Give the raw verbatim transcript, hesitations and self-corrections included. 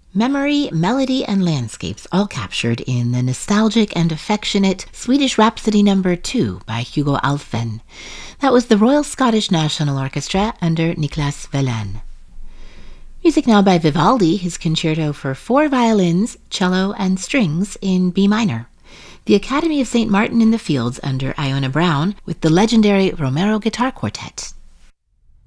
Memory, melody, and landscapes all captured in the nostalgic and affectionate Swedish Rhapsody number two by Hugo Alfven. That was the Royal Scottish National Orchestra under Niklas Wallin. Music now by Vivaldi, his concerto for four violins, cello, and strings in B minor. The Academy of Saint Martin in the Fields under Iona Brown with the legendary Romero Guitar Quartet.